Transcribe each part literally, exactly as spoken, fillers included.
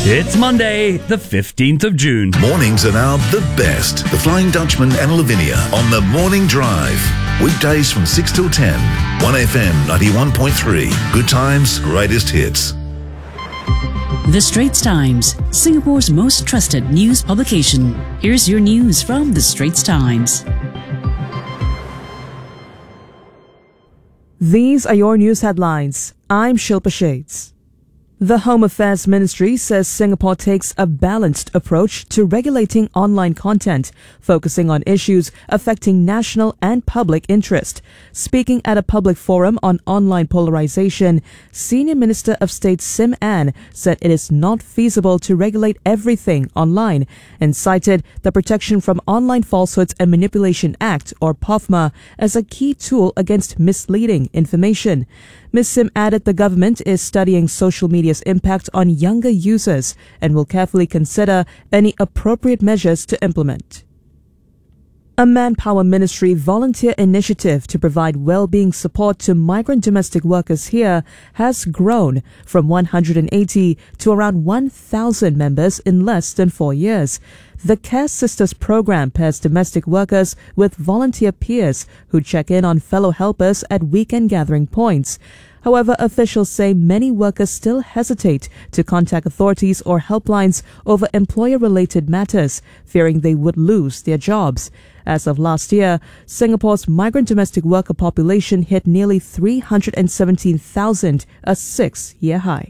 It's Monday, the fifteenth of June. Mornings are now the best. The Flying Dutchman and Lavinia on the Morning Drive. Weekdays from six till ten. one F M ninety-one point three. Good times, greatest hits. The Straits Times, Singapore's most trusted news publication. Here's your news from The Straits Times. These are your news headlines. I'm Shilpa Shades. The Home Affairs Ministry says Singapore takes a balanced approach to regulating online content, focusing on issues affecting national and public interest. Speaking at a public forum on online polarization, Senior Minister of State Sim Ann said it is not feasible to regulate everything online and cited the Protection from Online Falsehoods and Manipulation Act, or P O F M A, as a key tool against misleading information. Miz Sim added the government is studying social media's impact on younger users and will carefully consider any appropriate measures to implement. A Manpower Ministry volunteer initiative to provide well-being support to migrant domestic workers here has grown from one hundred eighty to around one thousand members in less than four years. The Care Sisters program pairs domestic workers with volunteer peers who check in on fellow helpers at weekend gathering points. However, officials say many workers still hesitate to contact authorities or helplines over employer-related matters, fearing they would lose their jobs. As of last year, Singapore's migrant domestic worker population hit nearly three hundred seventeen thousand, a six-year high.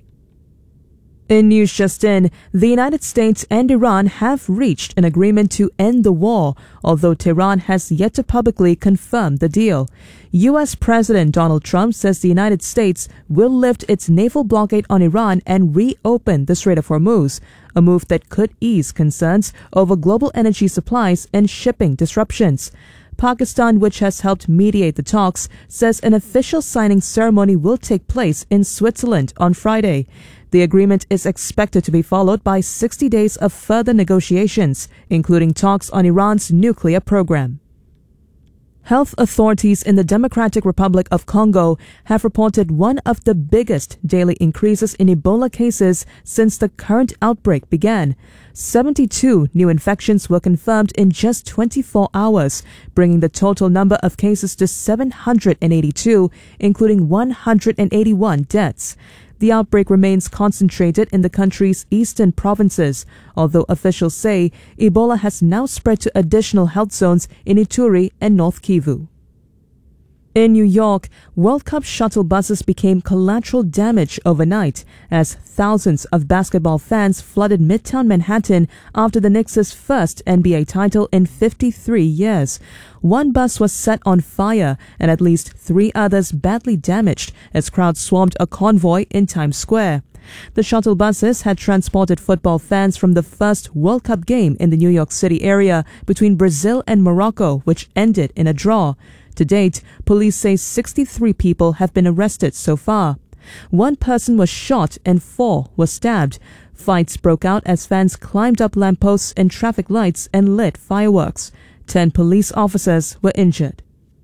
In news just in, the United States and Iran have reached an agreement to end the war, although Tehran has yet to publicly confirm the deal. U S President Donald Trump says the United States will lift its naval blockade on Iran and reopen the Strait of Hormuz, a move that could ease concerns over global energy supplies and shipping disruptions. Pakistan, which has helped mediate the talks, says an official signing ceremony will take place in Switzerland on Friday. The agreement is expected to be followed by sixty days of further negotiations, including talks on Iran's nuclear program. Health authorities in the Democratic Republic of Congo have reported one of the biggest daily increases in Ebola cases since the current outbreak began. seventy-two new infections were confirmed in just twenty-four hours, bringing the total number of cases to seven hundred eighty-two, including one hundred eighty-one deaths. The outbreak remains concentrated in the country's eastern provinces, although officials say Ebola has now spread to additional health zones in Ituri and North Kivu. In New York, World Cup shuttle buses became collateral damage overnight as thousands of basketball fans flooded Midtown Manhattan after the Knicks' first N B A title in fifty-three years. One bus was set on fire and at least three others badly damaged as crowds swarmed a convoy in Times Square. The shuttle buses had transported football fans from the first World Cup game in the New York City area between Brazil and Morocco, which ended in a draw. To date, police say sixty-three people have been arrested so far. One person was shot and four were stabbed. Fights broke out as fans climbed up lampposts and traffic lights and lit fireworks. Ten police officers were injured.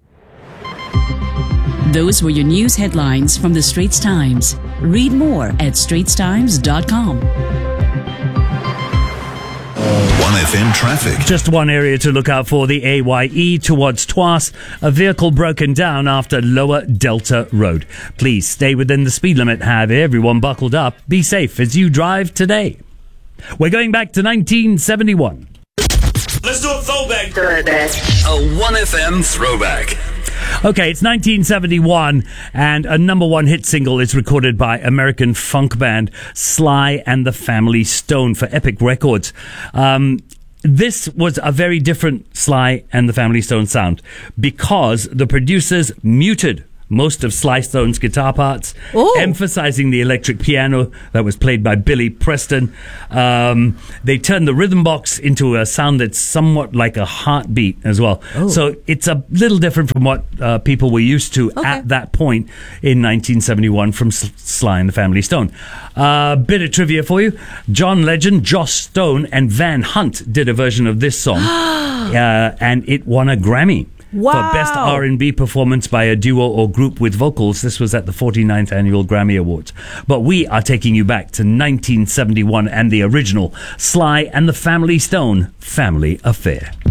Those were your news headlines from The Straits Times. Read more at straits times dot com. one F M traffic. Just one area to look out for, the A Y E towards Tuas. A vehicle broken down after Lower Delta Road. Please stay within the speed limit. Have everyone buckled up. Be safe as you drive today. We're going back to nineteen seventy-one. Let's do a throwback. A one F M throwback. Okay, it's nineteen seventy-one, and a number one hit single is recorded by American funk band Sly and the Family Stone for Epic Records. Um, this was a very different Sly and the Family Stone sound because the producers muted most of Sly Stone's guitar parts, Ooh. emphasizing the electric piano that was played by Billy Preston. Um, they turned the rhythm box into a sound that's somewhat like a heartbeat as well. Ooh. So it's a little different from what uh, people were used to Okay. at that point in nineteen seventy-one from S- Sly and the Family Stone. A uh, bit of trivia for you. John Legend, Joss Stone, and Van Hunt did a version of this song, uh, and it won a Grammy. Wow. For Best R and B Performance by a Duo or Group with Vocals. This was at the forty-ninth Annual Grammy Awards. But we are taking you back to nineteen seventy-one and the original Sly and the Family Stone, Family Affair.